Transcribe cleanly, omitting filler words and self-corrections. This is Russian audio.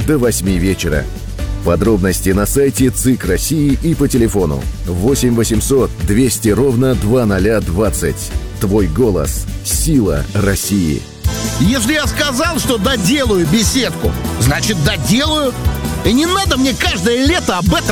до 8 вечера. Подробности на сайте ЦИК России и по телефону 8 800 200 ровно 2020. Твой голос – сила России. Если я сказал, что доделаю беседку, значит доделаю. И не надо мне каждое лето об этом